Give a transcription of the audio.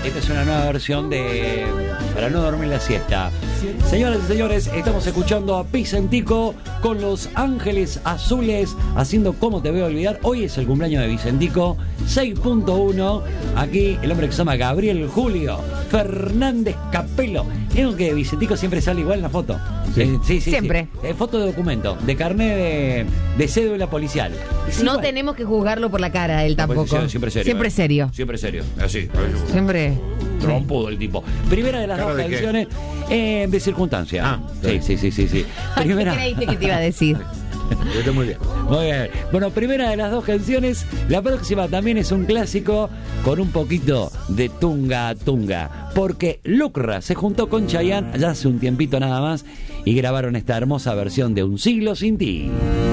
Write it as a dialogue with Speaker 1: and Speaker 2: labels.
Speaker 1: Esta es una nueva versión de Para no dormir la siesta. Señoras y señores, estamos escuchando a Vicentico con Los Ángeles Azules haciendo Cómo te voy a olvidar. Hoy es el cumpleaños de Vicentico, 6.1. Aquí el hombre que se llama Gabriel Julio Fernández Capelo. Creo que Vicentico siempre sale igual en la foto. Sí,
Speaker 2: siempre.
Speaker 1: Sí. Foto de documento, de carnet de cédula policial.
Speaker 2: No igual. Tenemos que juzgarlo por la cara, él tampoco.
Speaker 1: Siempre serio.
Speaker 2: Siempre serio.
Speaker 1: Siempre serio. Así.
Speaker 2: Siempre.
Speaker 1: Trompudo el tipo. Primera de las dos canciones de circunstancia. Sí. Primera...
Speaker 2: ¿Qué creíste que te iba a decir?
Speaker 1: Muy bien. Muy bien. Bueno, primera de las dos canciones. La próxima también es un clásico con un poquito de tunga tunga. Porque Lucra se juntó con Chayanne ya hace un tiempito nada más y grabaron esta hermosa versión de Un siglo sin ti.